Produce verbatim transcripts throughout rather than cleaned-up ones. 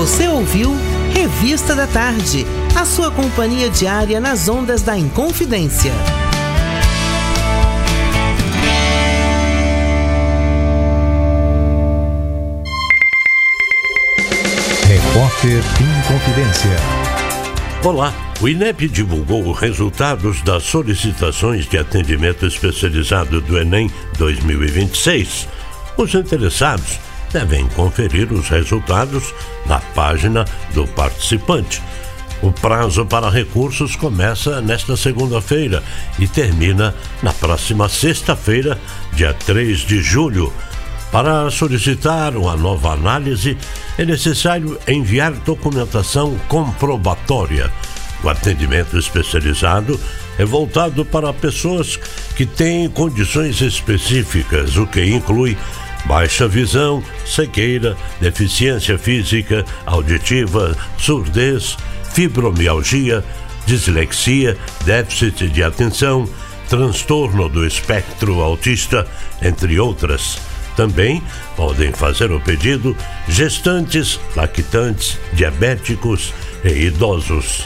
Você ouviu Revista da Tarde, a sua companhia diária nas ondas da Inconfidência. Repórter Inconfidência. Olá, o INEP divulgou os resultados das solicitações de atendimento especializado do Enem dois mil e vinte e seis. Os interessados devem conferir os resultados na página do participante. O prazo para recursos começa nesta segunda-feira e termina na próxima sexta-feira, dia três de julho. Para solicitar uma nova análise, é necessário enviar documentação comprobatória. O atendimento especializado é voltado para pessoas que têm condições específicas, o que inclui baixa visão, cegueira, deficiência física, auditiva, surdez, fibromialgia, dislexia, déficit de atenção, transtorno do espectro autista, entre outras. Também podem fazer o pedido gestantes, lactantes, diabéticos e idosos.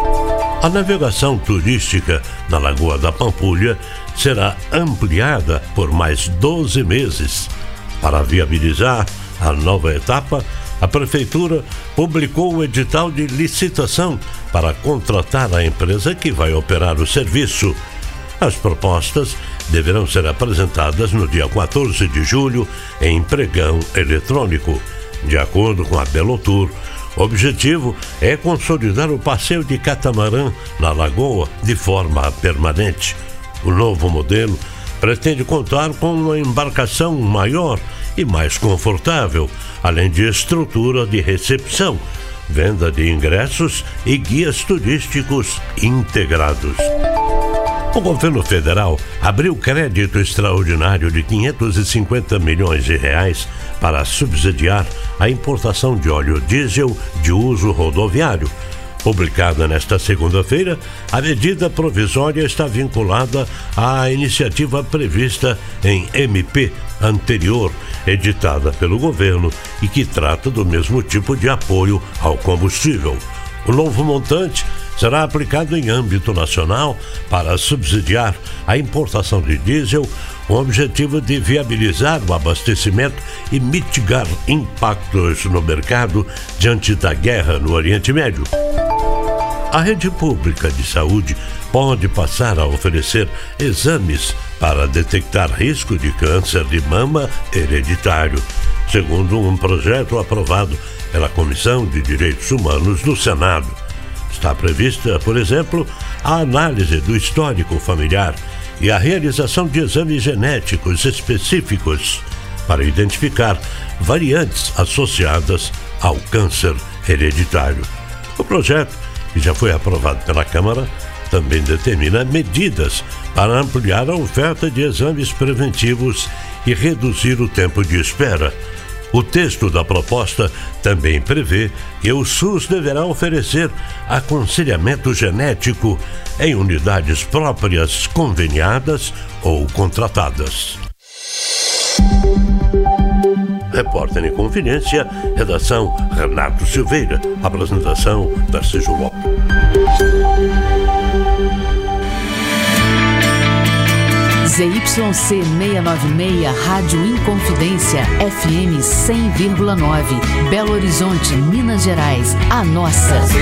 A navegação turística na Lagoa da Pampulha será ampliada por mais doze meses. Para viabilizar a nova etapa, a Prefeitura publicou o edital de licitação para contratar a empresa que vai operar o serviço. As propostas deverão ser apresentadas no dia quatorze de julho em pregão eletrônico. De acordo com a Belotur, o objetivo é consolidar o passeio de catamarã na Lagoa de forma permanente. O novo modelo pretende contar com uma embarcação maior e mais confortável, além de estrutura de recepção, venda de ingressos e guias turísticos integrados. O governo federal abriu crédito extraordinário de quinhentos e cinquenta milhões de reais para subsidiar a importação de óleo diesel de uso rodoviário. Publicada nesta segunda-feira, a medida provisória está vinculada à iniciativa prevista em M P anterior, editada pelo governo e que trata do mesmo tipo de apoio ao combustível. O novo montante será aplicado em âmbito nacional para subsidiar a importação de diesel, com o objetivo de viabilizar o abastecimento e mitigar impactos no mercado diante da guerra no Oriente Médio. A rede pública de saúde pode passar a oferecer exames para detectar risco de câncer de mama hereditário, segundo um projeto aprovado pela Comissão de Direitos Humanos do Senado. Está prevista, por exemplo, a análise do histórico familiar e a realização de exames genéticos específicos para identificar variantes associadas ao câncer hereditário. O projeto, que já foi aprovado pela Câmara, também determina medidas para ampliar a oferta de exames preventivos e reduzir o tempo de espera. O texto da proposta também prevê que o SUS deverá oferecer aconselhamento genético em unidades próprias conveniadas ou contratadas. Repórter em Confidência, redação Renato Silveira, apresentação Tarcísio Lopes. Z Y C seiscentos e noventa e seis, Rádio Inconfidência, F M cem vírgula nove, Belo Horizonte, Minas Gerais, a nossa.